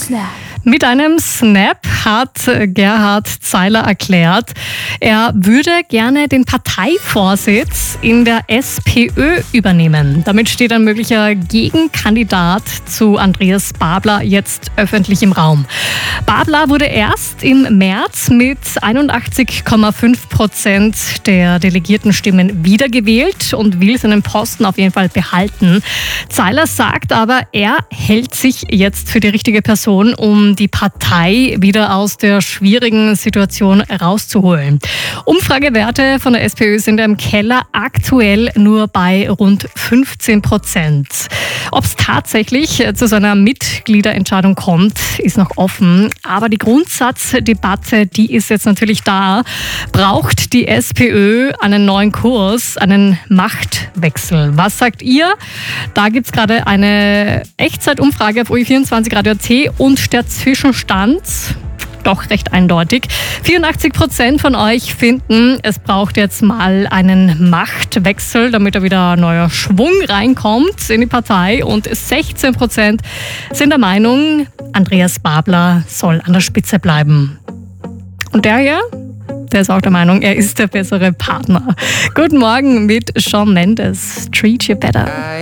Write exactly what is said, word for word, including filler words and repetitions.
Snap. Mit einem Snap hat Gerhard Zeiler erklärt, er würde gerne den Parteivorsitz in der SPÖ übernehmen. Damit steht ein möglicher Gegenkandidat zu Andreas Babler jetzt öffentlich im Raum. Babler wurde erst im März mit einundachtzig Komma fünf Prozent der Delegiertenstimmen wiedergewählt und will seinen Posten auf jeden Fall behalten. Zeiler sagt aber, er hält sich jetzt für die richtige Person, um die Partei wieder aus der schwierigen Situation rauszuholen. Umfragewerte von der SPÖ sind im Keller, aktuell nur bei rund fünfzehn Prozent. Ob es tatsächlich zu so einer Mitgliederentscheidung kommt, ist noch offen. Aber die Grundsatzdebatte, die ist jetzt natürlich da. Braucht die SPÖ einen neuen Kurs, einen Machtwechsel? Was sagt ihr? Da gibt es gerade eine Echtzeitumfrage auf U I vierundzwanzig Radio A T und der Zwischenstand doch recht eindeutig. vierundachtzig Prozent von euch finden, es braucht jetzt mal einen Machtwechsel, damit da wieder neuer Schwung reinkommt in die Partei. Und sechzehn Prozent sind der Meinung, Andreas Babler soll an der Spitze bleiben. Und der hier, der ist auch der Meinung, er ist der bessere Partner. Guten Morgen mit Shawn Mendes. Treat You Better.